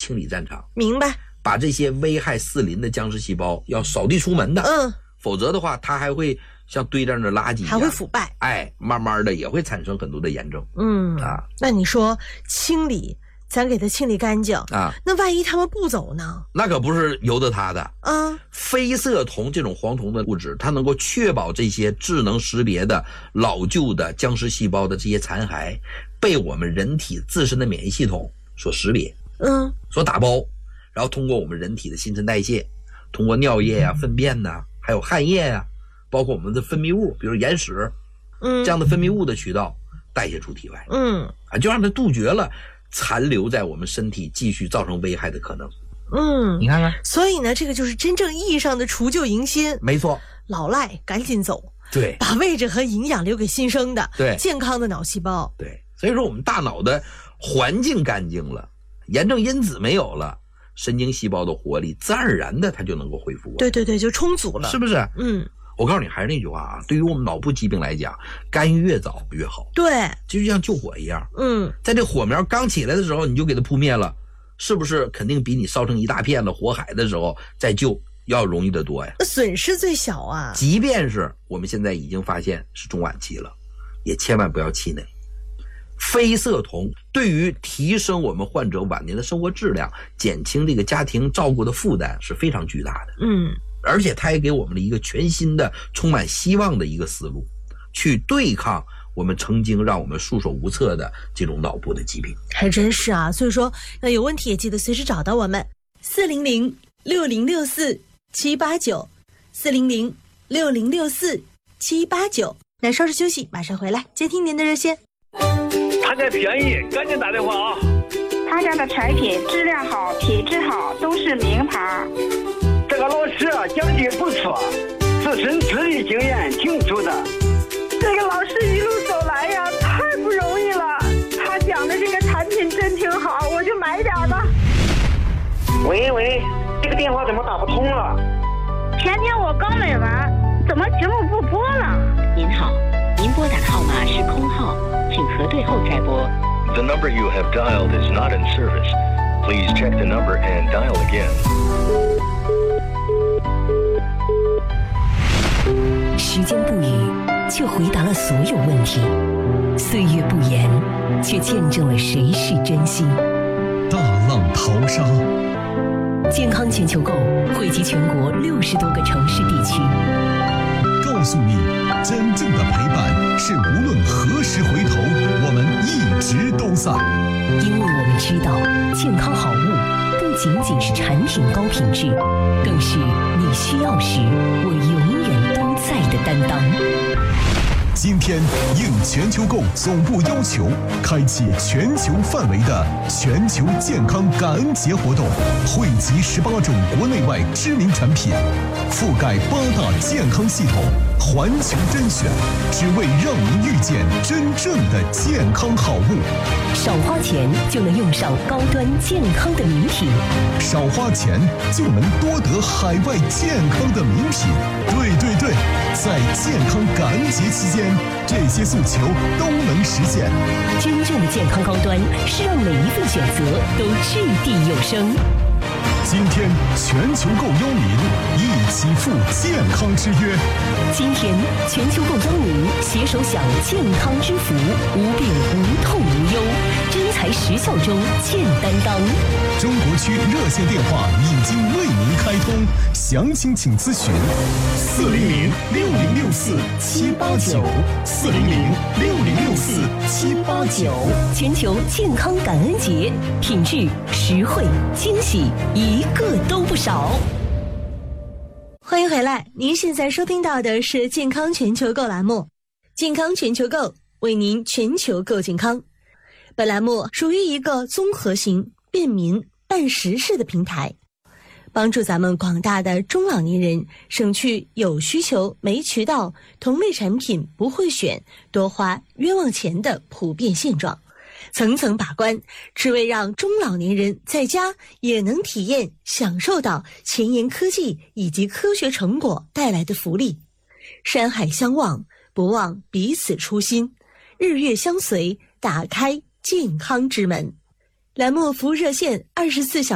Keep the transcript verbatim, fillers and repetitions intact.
清理战场， 明白， 把这些危害四邻的僵尸细胞要扫地出门的， 嗯， 否则的话它还会像堆在那垃圾一样， 还会腐败， 哎，慢慢的也会产生很多的炎症。 嗯啊， 那你说清理，咱给它清理干净啊， 那万一他们不走呢？ 那可不是由得他的啊。 非色酮这种黄酮的物质，它能够确保这些智能识别的老旧的僵尸细胞的这些残骸被我们人体自身的免疫系统所识别， 嗯， 所打包，然后通过我们人体的新陈代谢，通过尿液呀、啊、粪便呐、啊，还有汗液呀、啊，包括我们的分泌物，比如眼屎， 嗯， 这样的分泌物的渠道代谢出体外， 嗯， 啊，就让它杜绝了残留在我们身体继续造成危害的可能。 嗯， 你看看， 所以呢，这个就是真正意义上的除旧迎新。 没错， 老赖赶紧走， 对， 把位置和营养留给新生的， 对， 健康的脑细胞。 对，所以说我们大脑的环境干净了，炎症因子没有了，神经细胞的活力自然而然的它就能够恢复。 对对对，就充足了， 是不是？ 嗯。 我告诉你，还是那句话啊，对于我们脑部疾病来讲，干预越早越好。 对， 就像救火一样， 嗯， 在这火苗刚起来的时候，你就给它扑灭了，是不是肯定比你烧成一大片的火海的时候再救要容易得多呀？ 损失最小啊。 即便是我们现在已经发现是中晚期了，也千万不要气馁。非色酮对于提升我们患者晚年的生活质量，减轻这个家庭照顾的负担是非常巨大的。 嗯。 而且它也给我们了一个全新的充满希望的一个思路，去对抗我们曾经让我们束手无策的这种脑部的疾病。 还真是啊，所以说那有问题也记得随时找到我们四零零六零六四七八九 四零零六零六四七八九。那稍事休息，马上回来接听您的热线。 他家便宜，赶紧打电话啊！ 他家的产品质量好，品质好，都是名牌。 这个老师啊，讲解不错，自身资历经验挺足的。 这个老师一路走来呀，太不容易了。他讲的这个产品真挺好，我就买点吧。 喂喂，这个电话怎么打不通了？ 前天我刚买完，怎么节目不播了？ 您好，您拨打的号码是空号，请核对后再拨。 The number you have dialed is not in service. Please check the number and dial again. 时间不语，却回答了所有问题；岁月不言，却见证了谁是真心。 大浪淘沙， 健康全球购汇集全国六十多个城市地区， 告诉你，真正的陪伴是无论何时回头，我们一直都在。 因为我们知道，健康好物不仅仅是产品高品质，更是你需要时我永远都在的担当。 今天应全球购总部要求，开启全球范围的全球健康感恩节活动，汇集十八种国内外知名产品，覆盖八大健康系统，环球甄选，只为让您遇见真正的健康好物。 少花钱就能用上高端健康的名品， 少花钱就能多得海外健康的名品。对对对，在健康感恩节期间，这些诉求都能实现。 真正的健康高端是让每一份选择都掷地有声。 今天全球购邀您一起赴健康之约。 今天全球购邀您携手享健康之福，无病无痛无忧，真材实效中见担当。 中国区热线电话已经为您开通，详情请咨询四零零六零六四七八九四零零六零六四七八九。 全球健康感恩节，品质、实惠、惊喜，一个都不少。 欢迎回来，您现在收听到的是健康全球购栏目，健康全球购为您全球购健康。本栏目属于一个综合型、便民、办实事的平台，帮助咱们广大的中老年人省去有需求没渠道、同类产品不会选、多花冤枉钱的普遍现状。层层把关，只为让中老年人在家也能体验享受到前沿科技以及科学成果带来的福利。山海相望，不忘彼此初心，日月相随，打开健康之门。栏目服务热线二十四小时